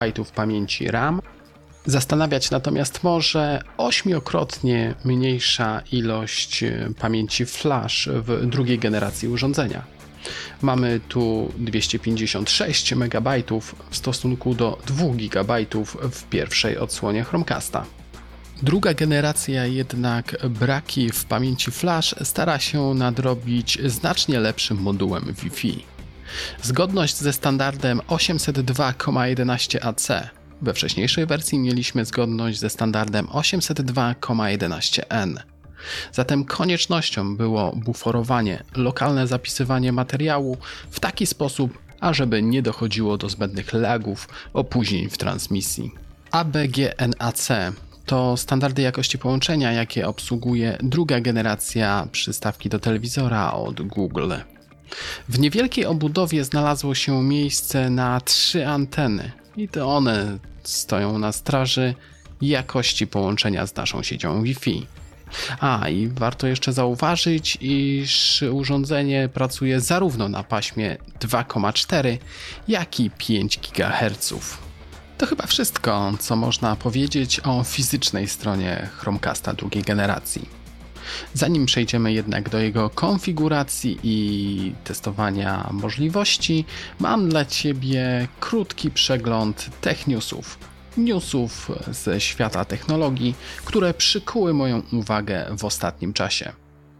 pamięci RAM. Zastanawiać natomiast może 8-krotnie mniejsza ilość pamięci flash w drugiej generacji urządzenia. Mamy tu 256 MB w stosunku do 2 GB w pierwszej odsłonie Chromecasta. Druga generacja jednak braki w pamięci flash stara się nadrobić znacznie lepszym modułem Wi-Fi. Zgodność ze standardem 802,11ac. We wcześniejszej wersji mieliśmy zgodność ze standardem 802,11n. Zatem koniecznością było buforowanie, lokalne zapisywanie materiału w taki sposób, ażeby nie dochodziło do zbędnych lagów, opóźnień w transmisji. ABGNAC to standardy jakości połączenia, jakie obsługuje druga generacja przystawki do telewizora od Google. W niewielkiej obudowie znalazło się miejsce na 3 anteny i to one stoją na straży jakości połączenia z naszą siecią Wi-Fi. I warto jeszcze zauważyć, iż urządzenie pracuje zarówno na paśmie 2,4 jak i 5 GHz. To chyba wszystko, co można powiedzieć o fizycznej stronie Chromecasta drugiej generacji. Zanim przejdziemy jednak do jego konfiguracji i testowania możliwości, mam dla Ciebie krótki przegląd tech newsów ze świata technologii, które przykuły moją uwagę w ostatnim czasie.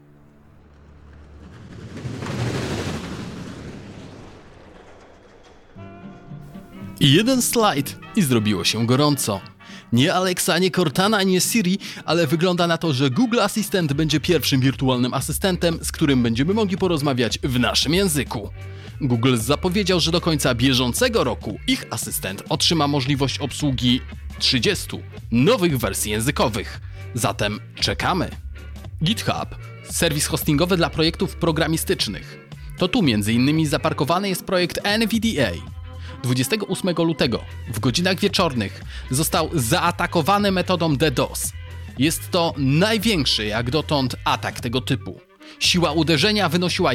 Jeden slajd i zrobiło się gorąco. Nie Alexa, nie Cortana, nie Siri, ale wygląda na to, że Google Assistant będzie pierwszym wirtualnym asystentem, z którym będziemy mogli porozmawiać w naszym języku. Google zapowiedział, że do końca bieżącego roku ich asystent otrzyma możliwość obsługi 30 nowych wersji językowych. Zatem czekamy. GitHub, serwis hostingowy dla projektów programistycznych. To tu m.in. zaparkowany jest projekt NVDA. 28 lutego w godzinach wieczornych został zaatakowany metodą DDoS. Jest to największy jak dotąd atak tego typu. Siła uderzenia wynosiła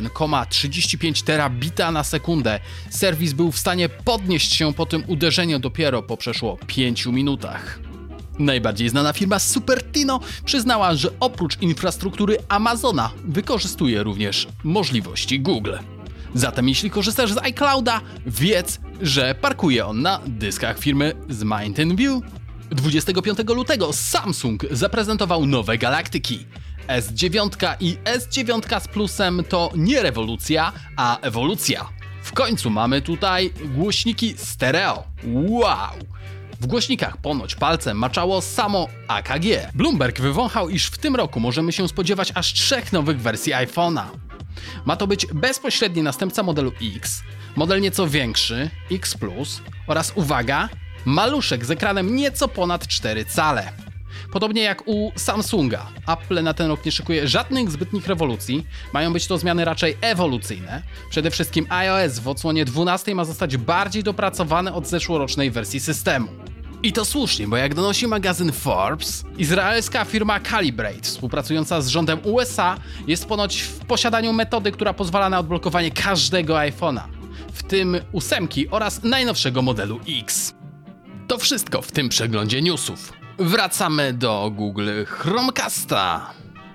1,35 terabita na sekundę. Serwis był w stanie podnieść się po tym uderzeniu dopiero po przeszło 5 minutach. Najbardziej znana firma Supertino przyznała, że oprócz infrastruktury Amazona wykorzystuje również możliwości Google. Zatem jeśli korzystasz z iClouda, wiedz, że parkuje on na dyskach firmy z Mountain View. 25 lutego Samsung zaprezentował nowe galaktyki. S9 i S9 z Plusem to nie rewolucja, a ewolucja. W końcu mamy tutaj głośniki stereo. Wow! W głośnikach ponoć palcem maczało samo AKG. Bloomberg wywąchał, iż w tym roku możemy się spodziewać aż 3 nowych wersji iPhone'a. Ma to być bezpośredni następca modelu X, model nieco większy, X Plus oraz, uwaga, maluszek z ekranem nieco ponad 4 cale. Podobnie jak u Samsunga, Apple na ten rok nie szykuje żadnych zbytnich rewolucji, mają być to zmiany raczej ewolucyjne. Przede wszystkim iOS w odsłonie 12 ma zostać bardziej dopracowany od zeszłorocznej wersji systemu. I to słusznie, bo jak donosi magazyn Forbes, izraelska firma Calibrate, współpracująca z rządem USA, jest ponoć w posiadaniu metody, która pozwala na odblokowanie każdego iPhone'a, w tym 8 oraz najnowszego modelu X. To wszystko w tym przeglądzie newsów. Wracamy do Google Chromecasta.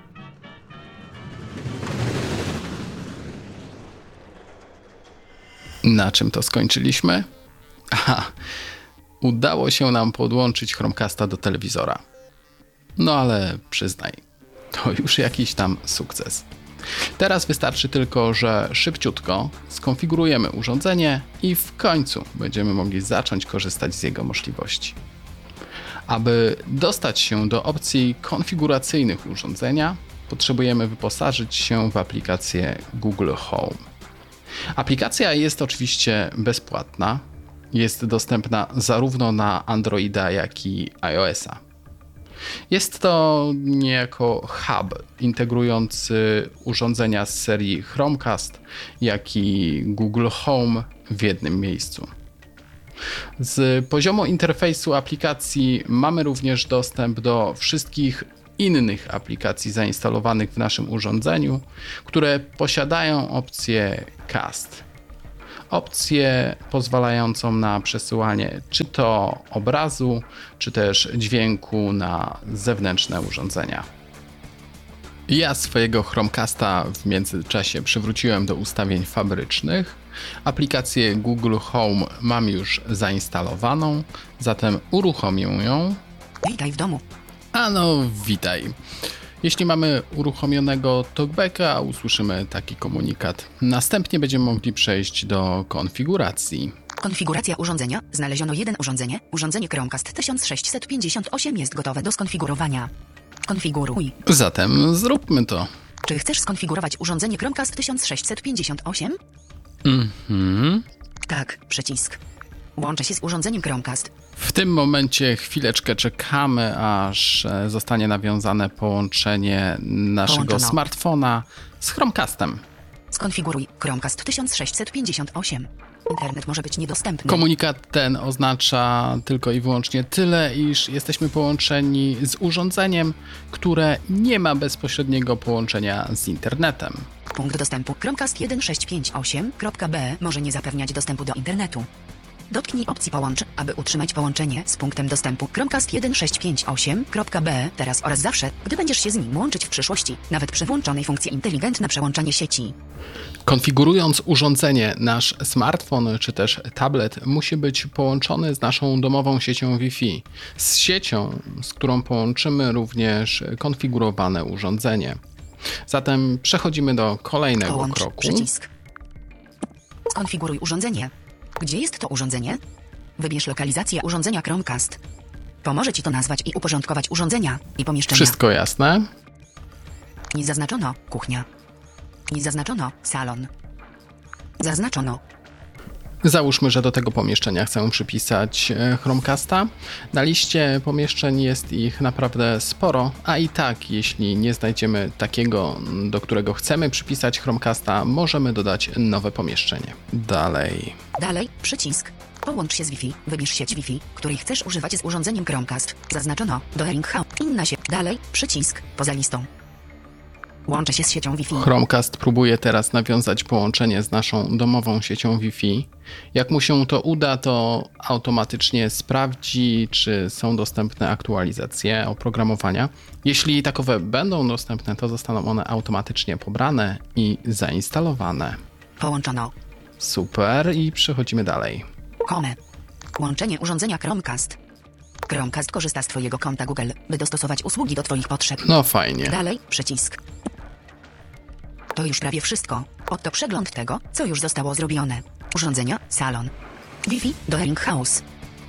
Na czym to skończyliśmy? Udało się nam podłączyć Chromecasta do telewizora. No ale przyznaj, to już jakiś tam sukces. Teraz wystarczy tylko, że szybciutko skonfigurujemy urządzenie i w końcu będziemy mogli zacząć korzystać z jego możliwości. Aby dostać się do opcji konfiguracyjnych urządzenia, potrzebujemy wyposażyć się w aplikację Google Home. Aplikacja jest oczywiście bezpłatna. Jest dostępna zarówno na Androida, jak i iOS-a. Jest to niejako hub integrujący urządzenia z serii Chromecast, jak i Google Home w jednym miejscu. Z poziomu interfejsu aplikacji mamy również dostęp do wszystkich innych aplikacji zainstalowanych w naszym urządzeniu, które posiadają opcję Cast. opcję pozwalającą na przesyłanie czy to obrazu, czy też dźwięku na zewnętrzne urządzenia. Ja swojego Chromecasta w międzyczasie przywróciłem do ustawień fabrycznych. Aplikację Google Home mam już zainstalowaną, zatem uruchomię ją. Witaj w domu. Witaj. Jeśli mamy uruchomionego talkbacka, usłyszymy taki komunikat. Następnie będziemy mogli przejść do konfiguracji. Konfiguracja urządzenia. Znaleziono jeden urządzenie. Urządzenie Chromecast 1658 jest gotowe do skonfigurowania. Konfiguruj. Zatem zróbmy to. Czy chcesz skonfigurować urządzenie Chromecast 1658? Tak, przycisk. Łączę się z urządzeniem Chromecast. W tym momencie chwileczkę czekamy, aż zostanie nawiązane połączenie naszego smartfona z Chromecastem. Skonfiguruj Chromecast 1658. Internet może być niedostępny. Komunikat ten oznacza tylko i wyłącznie tyle, iż jesteśmy połączeni z urządzeniem, które nie ma bezpośredniego połączenia z internetem. Punkt dostępu Chromecast 1658.b może nie zapewniać dostępu do internetu. Dotknij opcji Połącz, aby utrzymać połączenie z punktem dostępu Chromecast 1658.b teraz oraz zawsze, gdy będziesz się z nim łączyć w przyszłości, nawet przy włączonej funkcji inteligentne przełączanie sieci. Konfigurując urządzenie, nasz smartfon czy też tablet musi być połączony z naszą domową siecią Wi-Fi, z siecią, z którą połączymy również konfigurowane urządzenie. Zatem przechodzimy do kolejnego Połącz kroku. Przycisk. Skonfiguruj urządzenie. Gdzie jest to urządzenie? Wybierz lokalizację urządzenia Chromecast. Pomoże Ci to nazwać i uporządkować urządzenia i pomieszczenia. Wszystko jasne? Nie zaznaczono kuchnia. Nie zaznaczono salon. Zaznaczono. Załóżmy, że do tego pomieszczenia chcę przypisać Chromecasta. Na liście pomieszczeń jest ich naprawdę sporo, a i tak, jeśli nie znajdziemy takiego, do którego chcemy przypisać Chromecasta, możemy dodać nowe pomieszczenie. Dalej, przycisk. Połącz się z Wi-Fi. Wybierz sieć Wi-Fi, której chcesz używać z urządzeniem Chromecast. Zaznaczono. Do House. Inna sieć. Przycisk. Poza listą. Łączę się z siecią Wi-Fi. Chromecast próbuje teraz nawiązać połączenie z naszą domową siecią Wi-Fi. Jak mu się to uda, to automatycznie sprawdzi, czy są dostępne aktualizacje oprogramowania. Jeśli takowe będą dostępne, to zostaną one automatycznie pobrane i zainstalowane. Połączono. Super, i przechodzimy dalej. Home. Łączenie urządzenia Chromecast. Chromecast korzysta z Twojego konta Google, by dostosować usługi do Twoich potrzeb. No fajnie. Przycisk. To już prawie wszystko. Oto przegląd tego, co już zostało zrobione. Urządzenia, salon. Wi-Fi, do House.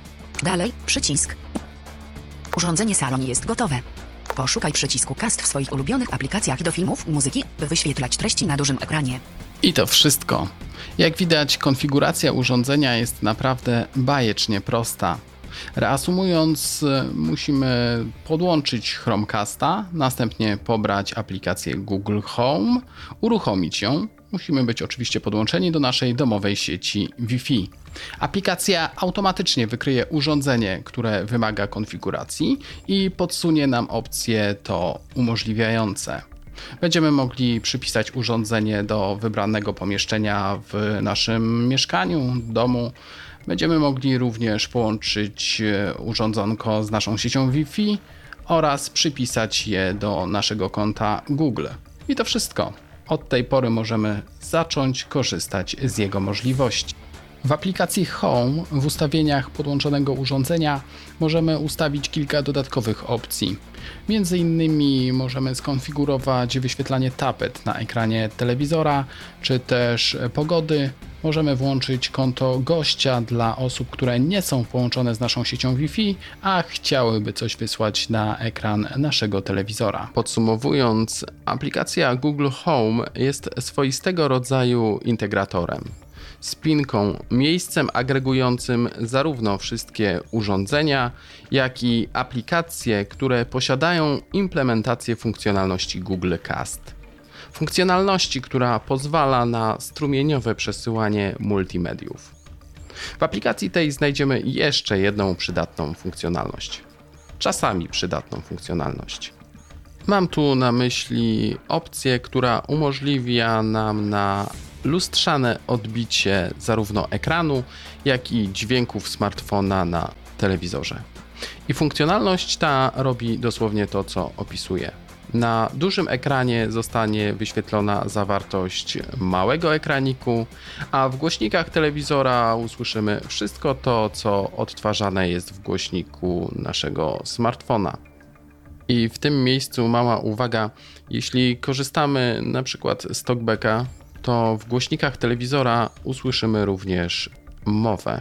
Przycisk. Urządzenie salon jest gotowe. Poszukaj przycisku Cast w swoich ulubionych aplikacjach do filmów, muzyki, by wyświetlać treści na dużym ekranie. I to wszystko. Jak widać, konfiguracja urządzenia jest naprawdę bajecznie prosta. Reasumując, musimy podłączyć Chromecasta, następnie pobrać aplikację Google Home, uruchomić ją. Musimy być oczywiście podłączeni do naszej domowej sieci Wi-Fi. Aplikacja automatycznie wykryje urządzenie, które wymaga konfiguracji i podsunie nam opcje to umożliwiające. Będziemy mogli przypisać urządzenie do wybranego pomieszczenia w naszym mieszkaniu, domu. Będziemy mogli również połączyć urządzonko z naszą siecią Wi-Fi oraz przypisać je do naszego konta Google. I to wszystko. Od tej pory możemy zacząć korzystać z jego możliwości. W aplikacji Home w ustawieniach podłączonego urządzenia możemy ustawić kilka dodatkowych opcji. Między innymi możemy skonfigurować wyświetlanie tapet na ekranie telewizora, czy też pogody. Możemy włączyć konto gościa dla osób, które nie są połączone z naszą siecią Wi-Fi, a chciałyby coś wysłać na ekran naszego telewizora. Podsumowując, aplikacja Google Home jest swoistego rodzaju integratorem. Spinką, miejscem agregującym zarówno wszystkie urządzenia, jak i aplikacje, które posiadają implementację funkcjonalności Google Cast. Funkcjonalności, która pozwala na strumieniowe przesyłanie multimediów. W aplikacji tej znajdziemy jeszcze jedną przydatną funkcjonalność. Czasami przydatną funkcjonalność. Mam tu na myśli opcję, która umożliwia nam na lustrzane odbicie zarówno ekranu, jak i dźwięków smartfona na telewizorze. I funkcjonalność ta robi dosłownie to, co opisuje. Na dużym ekranie zostanie wyświetlona zawartość małego ekraniku, a w głośnikach telewizora usłyszymy wszystko to, co odtwarzane jest w głośniku naszego smartfona. I w tym miejscu mała uwaga, jeśli korzystamy na przykład z talkbacka, to w głośnikach telewizora usłyszymy również mowę.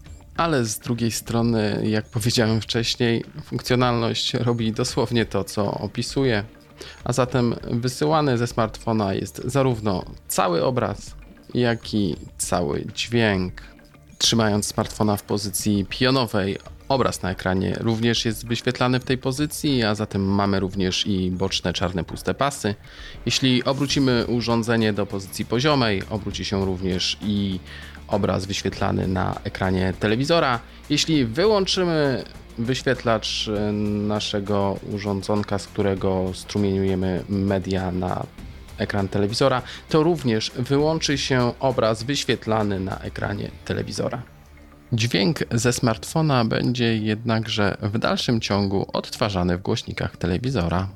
Ale z drugiej strony, jak powiedziałem wcześniej, funkcjonalność robi dosłownie to, co opisuje. A zatem wysyłany ze smartfona jest zarówno cały obraz, jak i cały dźwięk. Trzymając smartfona w pozycji pionowej, obraz na ekranie również jest wyświetlany w tej pozycji, a zatem mamy również i boczne czarne puste pasy. Jeśli obrócimy urządzenie do pozycji poziomej, obróci się również i obraz wyświetlany na ekranie telewizora. Jeśli wyłączymy wyświetlacz naszego urządzonka, z którego strumieniujemy media na ekran telewizora, to również wyłączy się obraz wyświetlany na ekranie telewizora. Dźwięk ze smartfona będzie jednakże w dalszym ciągu odtwarzany w głośnikach telewizora.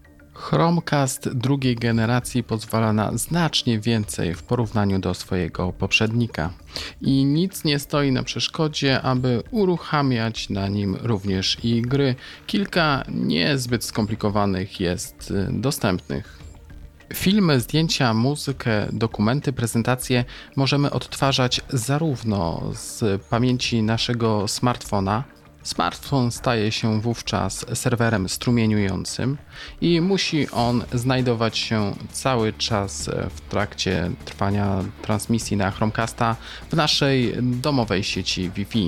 Chromecast drugiej generacji pozwala na znacznie więcej w porównaniu do swojego poprzednika i nic nie stoi na przeszkodzie, aby uruchamiać na nim również i gry. Kilka niezbyt skomplikowanych jest dostępnych. Filmy, zdjęcia, muzykę, dokumenty, prezentacje możemy odtwarzać zarówno z pamięci naszego smartfona. Smartfon staje się wówczas serwerem strumieniującym i musi on znajdować się cały czas w trakcie trwania transmisji na Chromecasta w naszej domowej sieci Wi-Fi.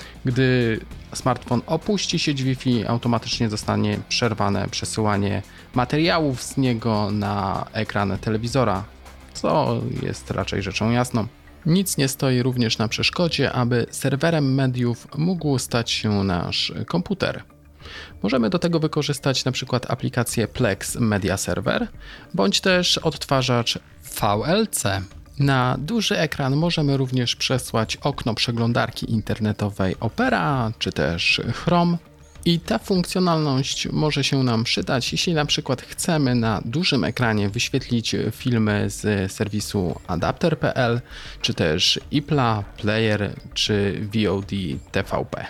Gdy smartfon opuści sieć Wi-Fi, automatycznie zostanie przerwane przesyłanie materiałów z niego na ekran telewizora, co jest raczej rzeczą jasną. Nic nie stoi również na przeszkodzie, aby serwerem mediów mógł stać się nasz komputer. Możemy do tego wykorzystać np. aplikację Plex Media Server, bądź też odtwarzacz VLC. Na duży ekran możemy również przesłać okno przeglądarki internetowej Opera czy też Chrome. I ta funkcjonalność może się nam przydać, jeśli na przykład chcemy na dużym ekranie wyświetlić filmy z serwisu adapter.pl, czy też iPla, Player, czy VOD TVP.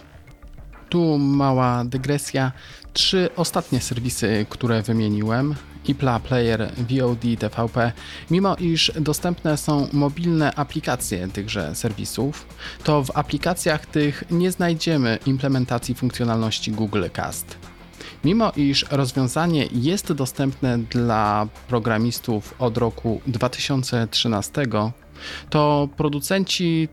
Tu mała dygresja. 3 ostatnie serwisy, które wymieniłem, iPla, Player, VOD, TVP, mimo iż dostępne są mobilne aplikacje tychże serwisów, to w aplikacjach tych nie znajdziemy implementacji funkcjonalności Google Cast. Mimo iż rozwiązanie jest dostępne dla programistów od roku 2013, to producenci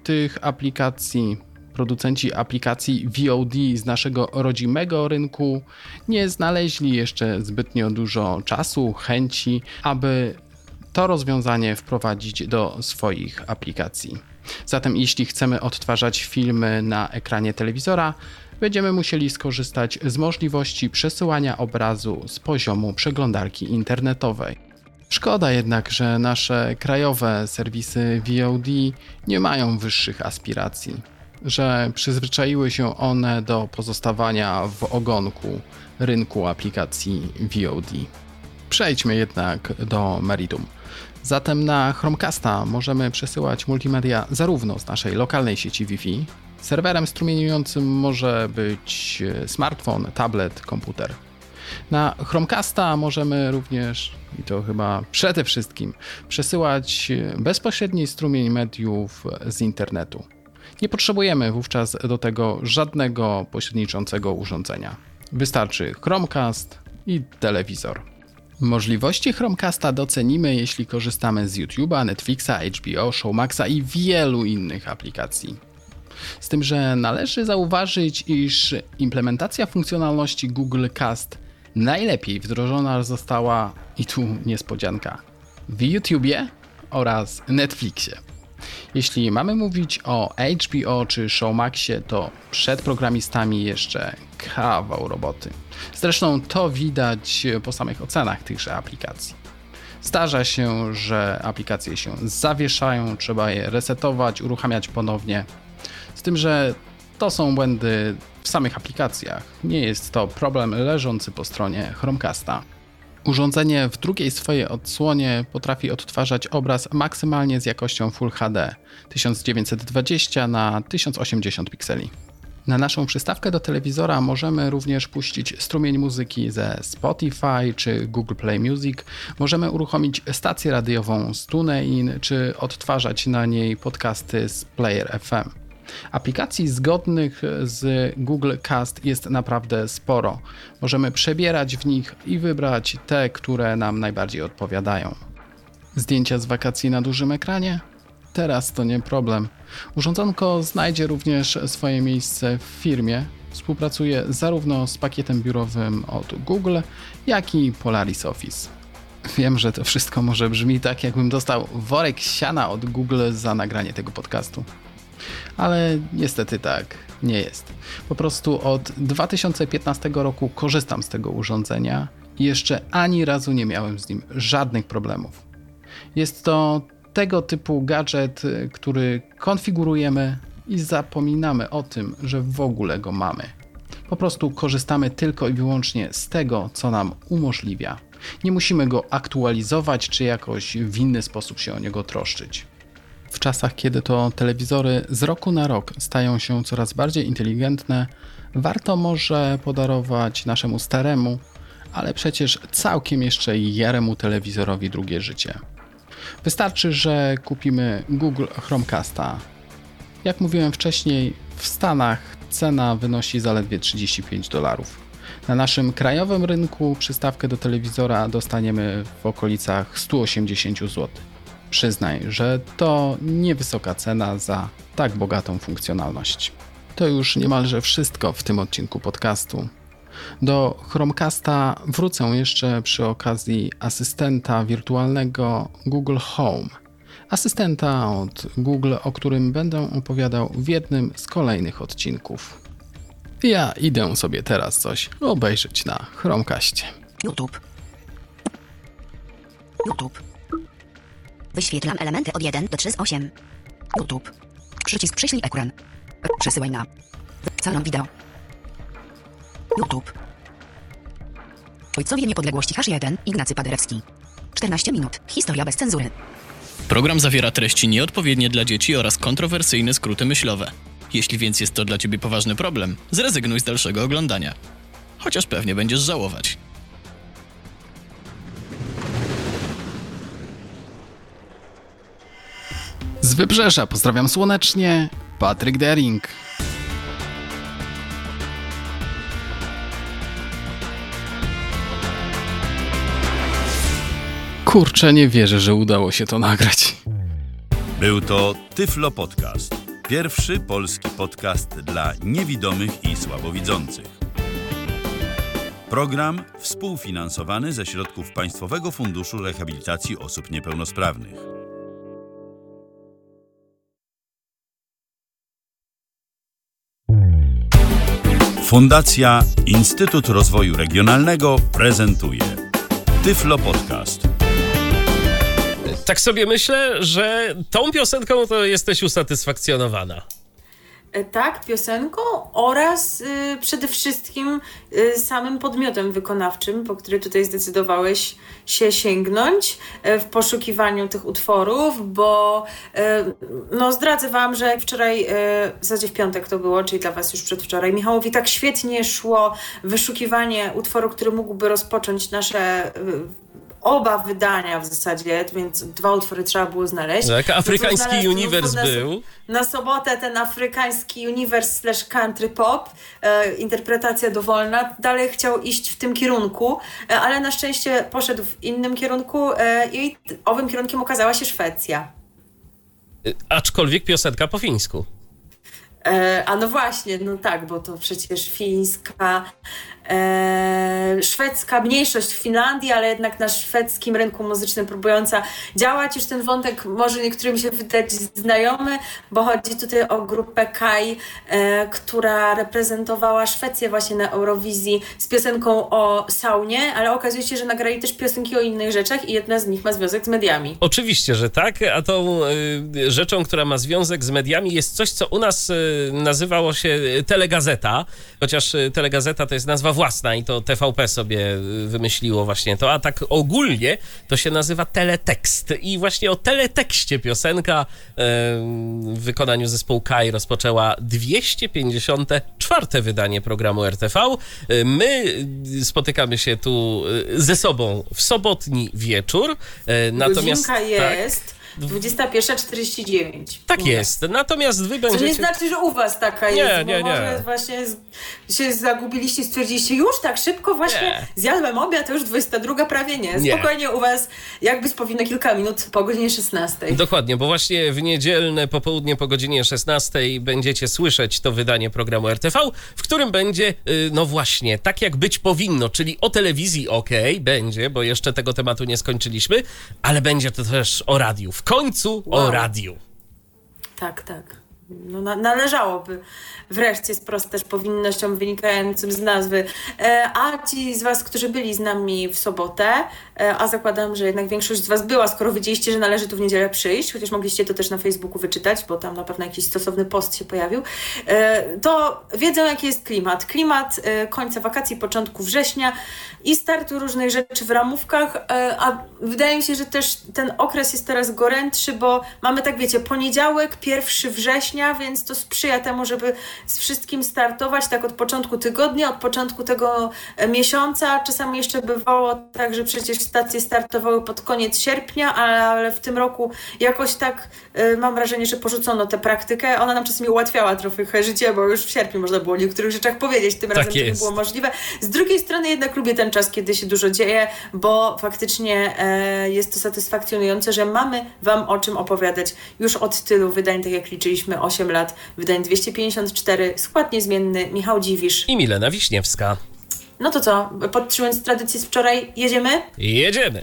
aplikacji VOD z naszego rodzimego rynku nie znaleźli jeszcze zbytnio dużo czasu, chęci, aby to rozwiązanie wprowadzić do swoich aplikacji. Zatem jeśli chcemy odtwarzać filmy na ekranie telewizora, będziemy musieli skorzystać z możliwości przesyłania obrazu z poziomu przeglądarki internetowej. Szkoda jednak, że nasze krajowe serwisy VOD nie mają wyższych aspiracji, że przyzwyczaiły się one do pozostawania w ogonku rynku aplikacji VOD. Przejdźmy jednak do meritum. Zatem na Chromecasta możemy przesyłać multimedia zarówno z naszej lokalnej sieci Wi-Fi. Serwerem strumieniującym może być smartfon, tablet, komputer. Na Chromecasta możemy również, i to chyba przede wszystkim, przesyłać bezpośredni strumień mediów z internetu. Nie potrzebujemy wówczas do tego żadnego pośredniczącego urządzenia. Wystarczy Chromecast i telewizor. Możliwości Chromecasta docenimy, jeśli korzystamy z YouTube'a, Netflixa, HBO, Showmaxa i wielu innych aplikacji. Z tym, że należy zauważyć, iż implementacja funkcjonalności Google Cast najlepiej wdrożona została, i tu niespodzianka, w YouTubie oraz Netflixie. Jeśli mamy mówić o HBO czy Showmaxie, to przed programistami jeszcze kawał roboty. Zresztą to widać po samych ocenach tychże aplikacji. Zdarza się, że aplikacje się zawieszają, trzeba je resetować, uruchamiać ponownie. Z tym, że to są błędy w samych aplikacjach. Nie jest to problem leżący po stronie Chromecasta. Urządzenie w drugiej swojej odsłonie potrafi odtwarzać obraz maksymalnie z jakością Full HD 1920 na 1080 pikseli. Na naszą przystawkę do telewizora możemy również puścić strumień muzyki ze Spotify czy Google Play Music. Możemy uruchomić stację radiową z TuneIn czy odtwarzać na niej podcasty z Player FM. Aplikacji zgodnych z Google Cast jest naprawdę sporo. Możemy przebierać w nich i wybrać te, które nam najbardziej odpowiadają. Zdjęcia z wakacji na dużym ekranie? Teraz to nie problem. Urządzonko znajdzie również swoje miejsce w firmie. Współpracuje zarówno z pakietem biurowym od Google, jak i Polaris Office. Wiem, że to wszystko może brzmi tak, jakbym dostał worek siana od Google za nagranie tego podcastu. Ale niestety tak nie jest. Po prostu od 2015 roku korzystam z tego urządzenia i jeszcze ani razu nie miałem z nim żadnych problemów. Jest to tego typu gadżet, który konfigurujemy i zapominamy o tym, że w ogóle go mamy. Po prostu korzystamy tylko i wyłącznie z tego, co nam umożliwia. Nie musimy go aktualizować czy jakoś w inny sposób się o niego troszczyć. W czasach, kiedy to telewizory z roku na rok stają się coraz bardziej inteligentne, warto może podarować naszemu staremu, ale przecież całkiem jeszcze jaremu telewizorowi drugie życie. Wystarczy, że kupimy Google Chromecasta. Jak mówiłem wcześniej, w Stanach cena wynosi zaledwie $35. Na naszym krajowym rynku przystawkę do telewizora dostaniemy w okolicach 180 zł. Przyznaj, że to niewysoka cena za tak bogatą funkcjonalność. To już niemalże wszystko w tym odcinku podcastu. Do Chromecasta wrócę jeszcze przy okazji asystenta wirtualnego Google Home. Asystenta od Google, o którym będę opowiadał w jednym z kolejnych odcinków. Ja idę sobie teraz coś obejrzeć na Chromecastie. YouTube. Wyświetlam elementy od 1 do 3 z 8. YouTube. Przycisk prześlij ekran. Przesyłaj na salon wideo. YouTube. Ojcowie Niepodległości H1 Ignacy Paderewski. 14 minut. Historia bez cenzury. Program zawiera treści nieodpowiednie dla dzieci oraz kontrowersyjne skróty myślowe. Jeśli więc jest to dla ciebie poważny problem, zrezygnuj z dalszego oglądania. Chociaż pewnie będziesz żałować. Z Wybrzeża pozdrawiam słonecznie, Patryk Dering. Kurczę, nie wierzę, że udało się to nagrać. Był to Tyflo Podcast. Pierwszy polski podcast dla niewidomych i słabowidzących. Program współfinansowany ze środków Państwowego Funduszu Rehabilitacji Osób Niepełnosprawnych. Fundacja Instytut Rozwoju Regionalnego prezentuje Tyflo Podcast. Tak sobie myślę, że tą piosenką to jesteś usatysfakcjonowana. Tak, piosenką oraz przede wszystkim samym podmiotem wykonawczym, po który tutaj zdecydowałeś się sięgnąć w poszukiwaniu tych utworów, bo no zdradzę wam, że wczoraj, w zasadzie w piątek to było, czyli dla was już przedwczoraj, Michałowi tak świetnie szło wyszukiwanie utworu, który mógłby rozpocząć nasze oba wydania w zasadzie, więc 2 utwory trzeba było znaleźć. Tak, afrykański uniwers był. Na sobotę ten afrykański uniwers / country pop, interpretacja dowolna, dalej chciał iść w tym kierunku, ale na szczęście poszedł w innym kierunku i owym kierunkiem okazała się Szwecja. Aczkolwiek piosenka po fińsku. A no właśnie, no tak, bo to przecież fińska, szwedzka mniejszość w Finlandii, ale jednak na szwedzkim rynku muzycznym próbująca działać. Już ten wątek może niektórym się wydać znajomy, bo chodzi tutaj o grupę Kai, która reprezentowała Szwecję właśnie na Eurowizji z piosenką o saunie, ale okazuje się, że nagrali też piosenki o innych rzeczach i jedna z nich ma związek z mediami. Oczywiście, że tak, a tą rzeczą, która ma związek z mediami jest coś, co u nas nazywało się Telegazeta, chociaż Telegazeta to jest nazwa własna i to TVP sobie wymyśliło właśnie to, a tak ogólnie to się nazywa teletekst i właśnie o teletekście piosenka w wykonaniu zespołu Kai rozpoczęła 254. wydanie programu RTV. My spotykamy się tu ze sobą w sobotni wieczór. Godzinka jest... 21:49. Tak jest. Natomiast wy będziecie... To nie znaczy, że u was taka jest. Nie. Może właśnie się zagubiliście i stwierdziliście, już tak szybko właśnie zjadłem obiad, to już 22 prawie nie. Spokojnie u was jakby powinno kilka minut po godzinie 16. Dokładnie, bo właśnie w niedzielne popołudnie po godzinie 16 będziecie słyszeć to wydanie programu RTV, w którym będzie, no właśnie, tak jak być powinno, czyli o telewizji będzie, bo jeszcze tego tematu nie skończyliśmy, ale będzie to też o radiu. W końcu o radiu. Tak. No, należałoby wreszcie sprostać powinnościom wynikającym z nazwy. A ci z was, którzy byli z nami w sobotę, a zakładam, że jednak większość z was była, skoro wiedzieliście, że należy tu w niedzielę przyjść, chociaż mogliście to też na Facebooku wyczytać, bo tam na pewno jakiś stosowny post się pojawił, to wiedzą, jaki jest klimat. Klimat końca wakacji, początku września i startu różnych rzeczy w ramówkach, a wydaje mi się, że też ten okres jest teraz gorętszy, bo mamy, tak wiecie, poniedziałek, 1 września, więc to sprzyja temu, żeby z wszystkim startować tak od początku tygodnia, od początku tego miesiąca. Czasami jeszcze bywało tak, że przecież stacje startowały pod koniec sierpnia, ale w tym roku jakoś tak mam wrażenie, że porzucono tę praktykę. Ona nam czasami ułatwiała trochę życie, bo już w sierpniu można było o niektórych rzeczach powiedzieć, tym razem to nie było możliwe. Z drugiej strony jednak lubię ten czas, kiedy się dużo dzieje, bo faktycznie jest to satysfakcjonujące, że mamy wam o czym opowiadać już od tylu wydań, tak jak liczyliśmy, 8 lat, wydań 254, skład niezmienny, Michał Dziwisz i Milena Wiśniewska. No to co, podtrzymując tradycję z wczoraj, jedziemy? Jedziemy.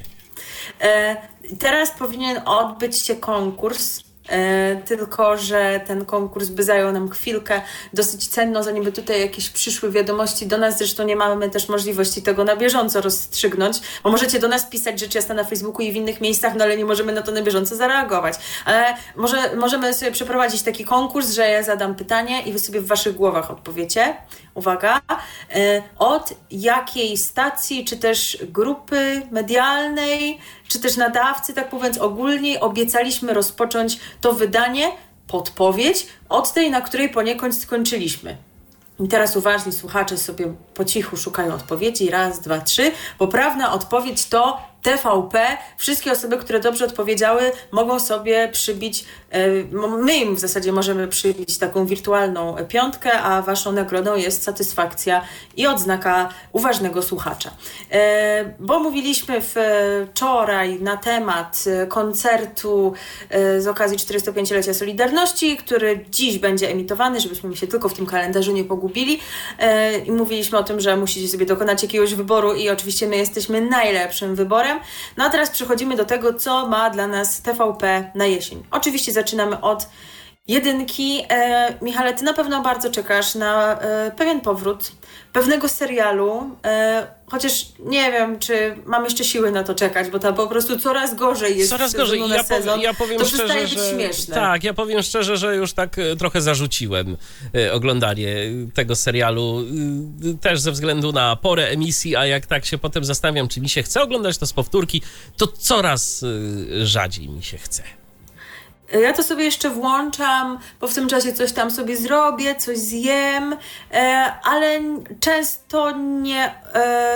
Teraz powinien odbyć się konkurs, tylko że ten konkurs by zajął nam chwilkę dosyć cenną, zanim by tutaj jakieś przyszły wiadomości do nas. Zresztą nie mamy też możliwości tego na bieżąco rozstrzygnąć, bo możecie do nas pisać rzecz jasna na Facebooku i w innych miejscach, no ale nie możemy na to na bieżąco zareagować. Ale możemy sobie przeprowadzić taki konkurs, że ja zadam pytanie i wy sobie w waszych głowach odpowiecie. Uwaga, od jakiej stacji, czy też grupy medialnej, czy też nadawcy, tak mówiąc ogólnie, obiecaliśmy rozpocząć to wydanie, podpowiedź, od tej, na której poniekąd skończyliśmy. I teraz uważni słuchacze sobie po cichu szukają odpowiedzi. 1, 2, 3. Poprawna odpowiedź to TVP. Wszystkie osoby, które dobrze odpowiedziały, mogą sobie przybić, my im w zasadzie możemy przybić taką wirtualną 5, a waszą nagrodą jest satysfakcja i odznaka uważnego słuchacza. Bo mówiliśmy wczoraj na temat koncertu z okazji 45-lecia Solidarności, który dziś będzie emitowany, żebyśmy się tylko w tym kalendarzu nie pogubili. I mówiliśmy o tym, że musicie sobie dokonać jakiegoś wyboru i oczywiście my jesteśmy najlepszym wyborem. No a teraz przechodzimy do tego, co ma dla nas TVP na jesień. Oczywiście zaczynamy od jedynki. Michale, ty na pewno bardzo czekasz na pewien powrót pewnego serialu, chociaż nie wiem, czy mam jeszcze siły na to czekać, bo tam po prostu coraz gorzej jest coraz gorzej. na sezon. Ja powiem to szczerze, przestaje być śmieszne. Tak, ja powiem szczerze, że już tak trochę zarzuciłem oglądanie tego serialu, też ze względu na porę emisji, a jak tak się potem zastanawiam, czy mi się chce oglądać to z powtórki, to coraz rzadziej mi się chce. Ja to sobie jeszcze włączam, bo w tym czasie coś tam sobie zrobię, coś zjem, ale często nie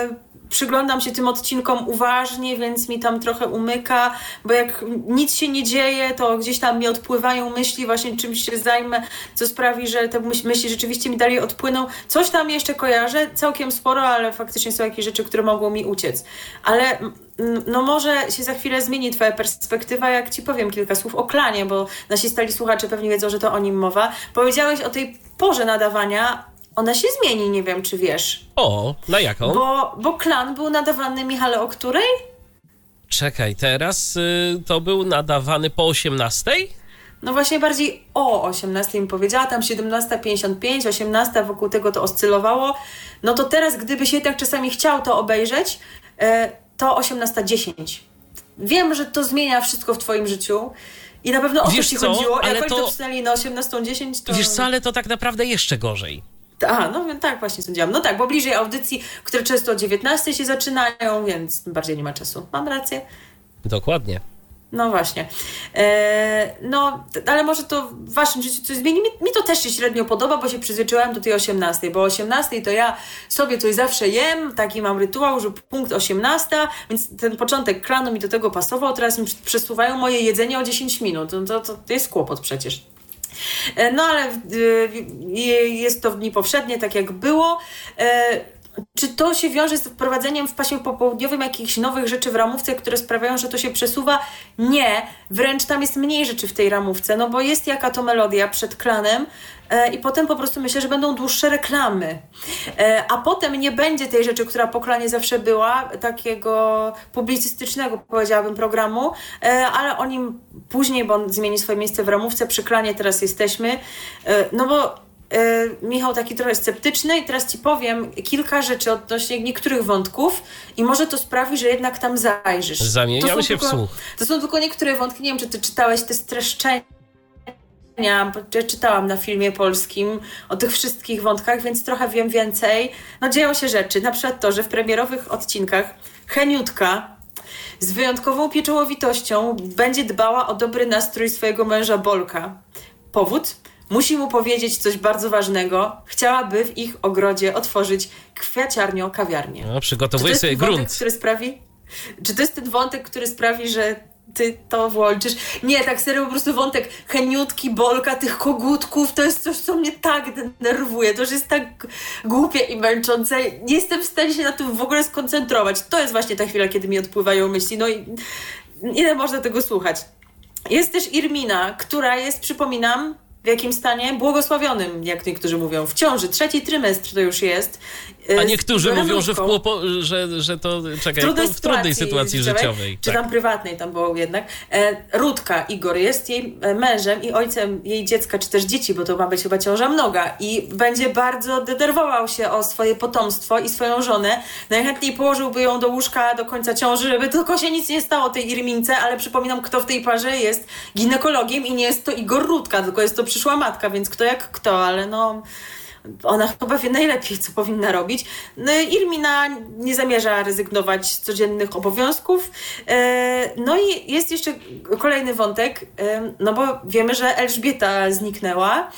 przyglądam się tym odcinkom uważnie, więc mi tam trochę umyka, bo jak nic się nie dzieje, to gdzieś tam mi odpływają myśli, właśnie czymś się zajmę, co sprawi, że te myśli rzeczywiście mi dalej odpłyną. Coś tam jeszcze kojarzę, całkiem sporo, ale faktycznie są jakieś rzeczy, które mogą mi uciec. Ale no może się za chwilę zmieni twoja perspektywa, jak ci powiem kilka słów o Klanie, bo nasi stali słuchacze pewnie wiedzą, że to o nim mowa. Powiedziałeś o tej porze nadawania. Ona się zmieni, nie wiem, czy wiesz. O, na jaką? Bo Klan był nadawany, Michale, o której? Czekaj, teraz to był nadawany po 18? No właśnie bardziej o 18 mi powiedziała, tam 17:55, 18, wokół tego to oscylowało. No to teraz, gdybyś jednak czasami chciał to obejrzeć, to 18:10. Wiem, że to zmienia wszystko w twoim życiu i na pewno o to ci chodziło. Jak oni to psnęli na 18:10, to... Wiesz co, ale to tak naprawdę jeszcze gorzej. No tak właśnie sądziłam. No tak, bo bliżej audycji, które często o 19 się zaczynają, więc bardziej nie ma czasu. Mam rację? Dokładnie. No właśnie. No, ale może to w waszym życiu coś zmieni. Mi to też się średnio podoba, bo się przyzwyczaiłam do tej 18, bo o 18 to ja sobie coś zawsze jem, taki mam rytuał, że punkt 18, więc ten początek Klanu mi do tego pasował, teraz mi przesuwają moje jedzenie o 10 minut. No to jest kłopot przecież. No ale jest to w dni powszednie, tak jak było. Czy to się wiąże z wprowadzeniem w paśmie popołudniowym jakichś nowych rzeczy w ramówce, które sprawiają, że to się przesuwa? Nie, wręcz tam jest mniej rzeczy w tej ramówce, no bo jest jaka to melodia przed Klanem i potem po prostu myślę, że będą dłuższe reklamy. A potem nie będzie tej rzeczy, która po Klanie zawsze była, takiego publicystycznego, powiedziałabym, programu, ale o nim później, bo on zmieni swoje miejsce w ramówce, przy Klanie teraz jesteśmy, no bo Michał taki trochę sceptyczny i teraz ci powiem kilka rzeczy odnośnie niektórych wątków i może to sprawi, że jednak tam zajrzysz. Zamieniamy się w słuch. To są tylko niektóre wątki, nie wiem, czy ty czytałeś te streszczenia, bo ja czytałam na Filmie Polskim o tych wszystkich wątkach, więc trochę wiem więcej. No dzieją się rzeczy, na przykład to, że w premierowych odcinkach Heniutka z wyjątkową pieczołowitością będzie dbała o dobry nastrój swojego męża Bolka. Powód? Musi mu powiedzieć coś bardzo ważnego. Chciałaby w ich ogrodzie otworzyć kwiaciarnię-kawiarnię. No, przygotowuje sobie grunt. Czy to jest ten wątek, który sprawi, że ty to włączysz? Nie, tak serio, po prostu wątek Heniutki, Bolka, tych kogutków, to jest coś, co mnie tak denerwuje. To już jest tak głupie i męczące. Nie jestem w stanie się na tym w ogóle skoncentrować. To jest właśnie ta chwila, kiedy mi odpływają myśli. No i ile można tego słuchać? Jest też Irmina, która jest, przypominam, w jakim stanie? Błogosławionym, jak niektórzy mówią. W ciąży, 3. trymestr to już jest. A niektórzy mówią, że że to w trudnej sytuacji życiowej. Czy tam prywatnej tam było jednak. Rudka, Igor, jest jej mężem i ojcem jej dziecka, czy też dzieci, bo to ma być chyba ciąża mnoga. I będzie bardzo denerwował się o swoje potomstwo i swoją żonę. Najchętniej położyłby ją do łóżka do końca ciąży, żeby tylko się nic nie stało tej Irmince, ale przypominam, kto w tej parze jest ginekologiem i nie jest to Igor Rudka, tylko jest to przyszła matka, więc kto jak kto, ale no... Ona chyba wie najlepiej, co powinna robić. Irmina nie zamierza rezygnować z codziennych obowiązków. No i jest jeszcze kolejny wątek, no bo wiemy, że Elżbieta zniknęła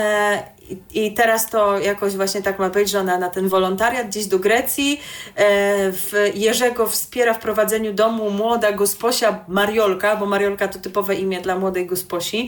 i teraz to jakoś właśnie tak ma być, że ona na ten wolontariat gdzieś do Grecji. Jerzego wspiera w prowadzeniu domu młoda gosposia Mariolka, bo Mariolka to typowe imię dla młodej gosposi.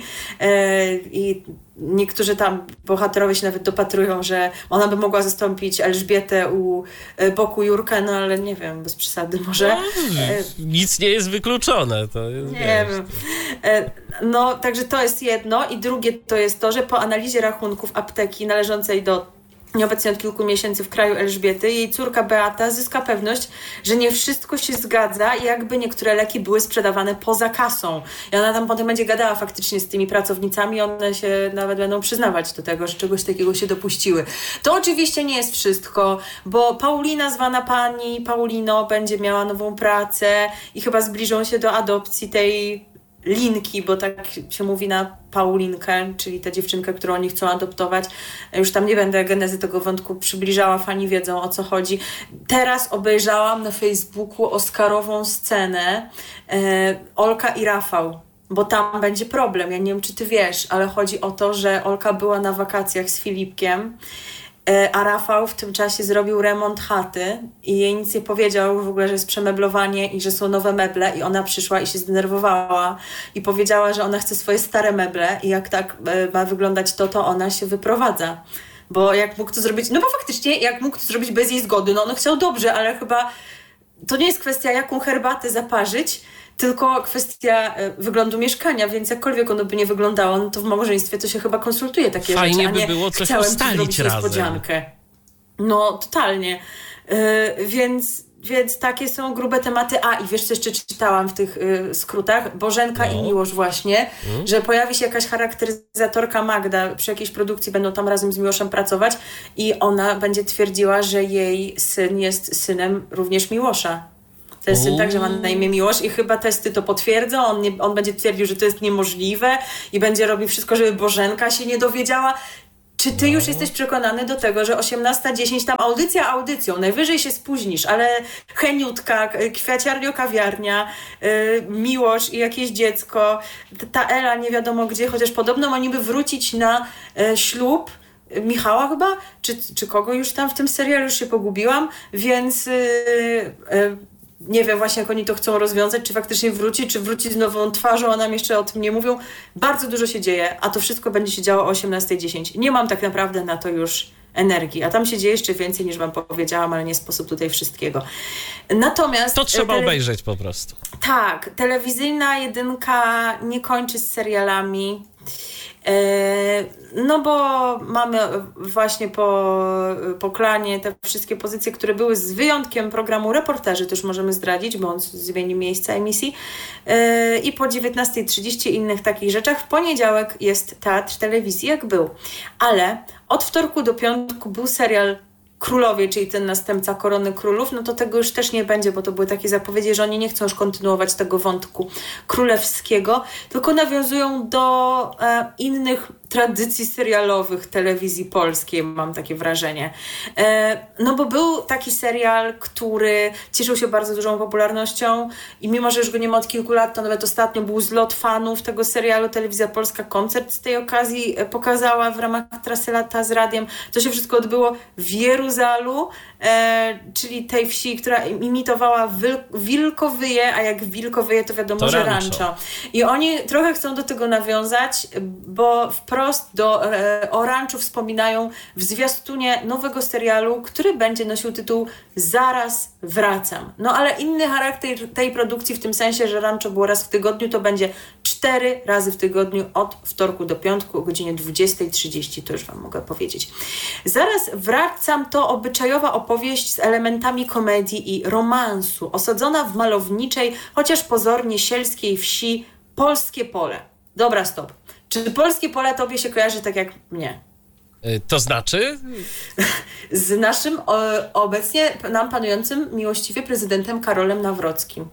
I niektórzy tam bohaterowie się nawet dopatrują, że ona by mogła zastąpić Elżbietę u boku Jurka, no ale nie wiem, bez przesady może. No, nic nie jest wykluczone. To jest, nie wiem. No, także to jest jedno. I drugie to jest to, że po analizie rachunków apteki należącej do nieobecnie od kilku miesięcy w kraju Elżbiety, jej córka Beata zyska pewność, że nie wszystko się zgadza i jakby niektóre leki były sprzedawane poza kasą. I ona tam potem będzie gadała faktycznie z tymi pracownicami, one się nawet będą przyznawać do tego, że czegoś takiego się dopuściły. To oczywiście nie jest wszystko, bo Paulina, zwana pani Paulino, będzie miała nową pracę i chyba zbliżą się do adopcji tej Linki, bo tak się mówi na Paulinkę, czyli tę dziewczynkę, którą oni chcą adoptować. Już tam nie będę genezy tego wątku przybliżała, fani wiedzą, o co chodzi. Teraz obejrzałam na Facebooku oscarową scenę Olka i Rafał, bo tam będzie problem. Ja nie wiem, czy ty wiesz, ale chodzi o to, że Olka była na wakacjach z Filipkiem a Rafał w tym czasie zrobił remont chaty i jej nic nie powiedział w ogóle, że jest przemeblowanie i że są nowe meble i ona przyszła i się zdenerwowała i powiedziała, że ona chce swoje stare meble i jak tak ma wyglądać to ona się wyprowadza. Bo jak mógł to zrobić, no bo faktycznie jak mógł to zrobić bez jej zgody, no on chciał dobrze, ale chyba to nie jest kwestia jaką herbatę zaparzyć, tylko kwestia wyglądu mieszkania, więc jakkolwiek ono by nie wyglądało, no to w małżeństwie to się chyba konsultuje takie Fajnie rzeczy, a nie by było coś chciałem ustalić zrobić razem. niespodziankę. No, totalnie. Więc takie są grube tematy. A, i wiesz, co jeszcze czytałam w tych skrótach? Bożenka i Miłosz właśnie, że pojawi się jakaś charakteryzatorka Magda, przy jakiejś produkcji będą tam razem z Miłoszem pracować i ona będzie twierdziła, że jej syn jest synem również Miłosza. To jest syn tak, że ma na imię Miłosz i chyba testy to potwierdzą. On będzie twierdził, że to jest niemożliwe i będzie robił wszystko, żeby Bożenka się nie dowiedziała. Czy ty już jesteś przekonany do tego, że 18:10 tam audycja audycją, najwyżej się spóźnisz, ale Heniutka, Kwiaciarnio kawiarnia, Miłosz i jakieś dziecko, ta Ela nie wiadomo gdzie, chociaż podobno ma niby wrócić na ślub Michała chyba, czy kogo już tam w tym serialu, już się pogubiłam, więc nie wiem właśnie jak oni to chcą rozwiązać, czy faktycznie wróci, czy wróci z nową twarzą, a nam jeszcze o tym nie mówią. Bardzo dużo się dzieje, a to wszystko będzie się działo o 18:10. Nie mam tak naprawdę na to już energii, a tam się dzieje jeszcze więcej niż wam powiedziałam, ale nie sposób tutaj wszystkiego. Natomiast... To trzeba obejrzeć po prostu. Tak, telewizyjna jedynka nie kończy z serialami. No bo mamy właśnie po klanie te wszystkie pozycje, które były z wyjątkiem programu Reporterzy, to już możemy zdradzić, bo on zmieni miejsce emisji. I po 19:30 innych takich rzeczach. W poniedziałek jest teatr telewizji, jak był. Ale od wtorku do piątku był serial Królowie, czyli ten następca Korony Królów, no to tego już też nie będzie, bo to były takie zapowiedzi, że oni nie chcą już kontynuować tego wątku królewskiego, tylko nawiązują do innych tradycji serialowych telewizji polskiej, mam takie wrażenie. No bo był taki serial, który cieszył się bardzo dużą popularnością i mimo, że już go nie ma od kilku lat, to nawet ostatnio był zlot fanów tego serialu. Telewizja Polska koncert z tej okazji pokazała w ramach Trasy Lata z radiem. To się wszystko odbyło w Jeruzalu, czyli tej wsi, która imitowała Wilkowyje, a jak Wilkowyje to wiadomo, to że rancho. rancho. I oni trochę chcą do tego nawiązać, bo wprost o ranczu wspominają w zwiastunie nowego serialu, który będzie nosił tytuł Zaraz wracam. No ale inny charakter tej produkcji w tym sensie, że rancho było raz w tygodniu, to będzie 4 razy w tygodniu od wtorku do piątku o godzinie 20:30, to już wam mogę powiedzieć. Zaraz wracam to obyczajowa opowieść z elementami komedii i romansu, osadzona w malowniczej, chociaż pozornie sielskiej wsi Polskie Pole. Dobra, stop. Czy Polskie Pole tobie się kojarzy tak jak mnie? To znaczy? Z naszym obecnie nam panującym miłościwie prezydentem Karolem Nawrockim.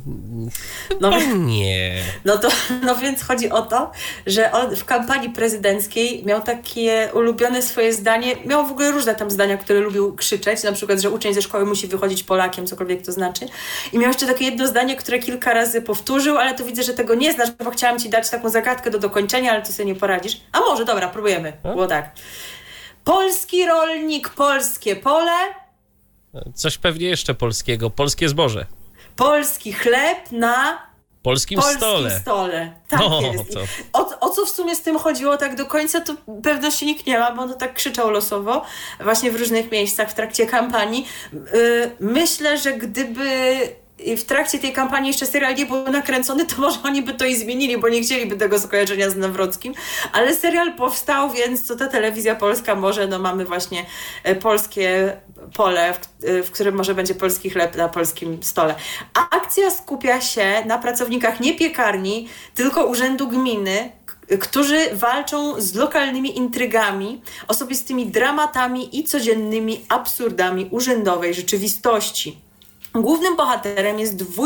No nie. No więc chodzi o to, że on w kampanii prezydenckiej miał takie ulubione swoje zdanie, miał w ogóle różne tam zdania, które lubił krzyczeć, na przykład, że uczeń ze szkoły musi wychodzić Polakiem, cokolwiek to znaczy. I miał jeszcze takie jedno zdanie, które kilka razy powtórzył, ale to widzę, że tego nie znasz, bo chciałam ci dać taką zagadkę do dokończenia, ale ty sobie nie poradzisz. A może, dobra, próbujemy. Było tak. Polski rolnik, polskie pole. Coś pewnie jeszcze polskiego. Polskie zboże. Polski chleb na polskim stole. Tak no, jest. To. O co w sumie z tym chodziło tak do końca, to pewności nikt nie ma, bo on tak krzyczał losowo właśnie w różnych miejscach w trakcie kampanii. Myślę, że gdyby w trakcie tej kampanii jeszcze serial nie był nakręcony, to może oni by to i zmienili, bo nie chcieliby tego skojarzenia z Nawrockim, ale serial powstał, więc co ta telewizja polska może, no mamy właśnie polskie pole, w którym może będzie polski chleb na polskim stole. A akcja skupia się na pracownikach nie piekarni, tylko urzędu gminy, którzy walczą z lokalnymi intrygami, osobistymi dramatami i codziennymi absurdami urzędowej rzeczywistości. Głównym bohaterem jest wójt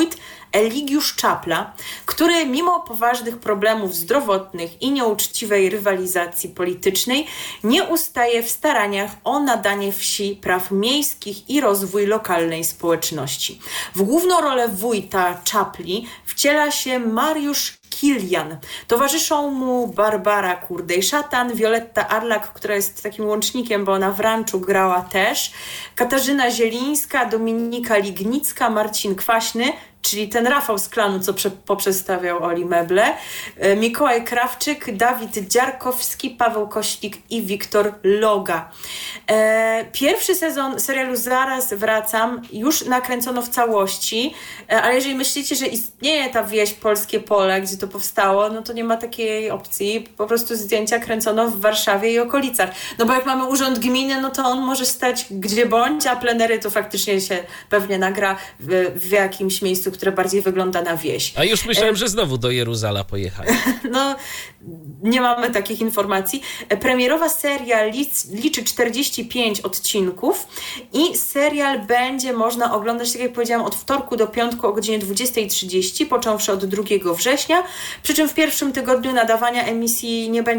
Eligiusz Czapla, który mimo poważnych problemów zdrowotnych i nieuczciwej rywalizacji politycznej nie ustaje w staraniach o nadanie wsi praw miejskich i rozwój lokalnej społeczności. W główną rolę wójta Czapli wciela się Mariusz Kilian. Towarzyszą mu Barbara Kurdej-Szatan, Wioletta Arlak, która jest takim łącznikiem, bo ona w Ranczu grała też, Katarzyna Zielińska, Dominika Lignicka, Marcin Kwaśny, czyli ten Rafał z klanu, co poprzestawiał Oli meble, Mikołaj Krawczyk, Dawid Dziarkowski, Paweł Koślik i Wiktor Loga. Pierwszy sezon serialu Zaraz wracam już nakręcono w całości, ale jeżeli myślicie, że istnieje ta wieś Polskie Pole, gdzie to powstało, no to nie ma takiej opcji. Po prostu zdjęcia kręcono w Warszawie i okolicach. No bo jak mamy urząd gminy, no to on może stać gdzie bądź, a plenery to faktycznie się pewnie nagra w jakimś miejscu, które bardziej wygląda na wieś. A już myślałem, że znowu do Jeruzala pojechali. No, nie mamy takich informacji. Premierowa seria liczy 45 odcinków i serial będzie można oglądać, tak jak powiedziałam, od wtorku do piątku o godzinie 20:30, począwszy od 2 września, przy czym w pierwszym tygodniu nadawania emisji nie będzie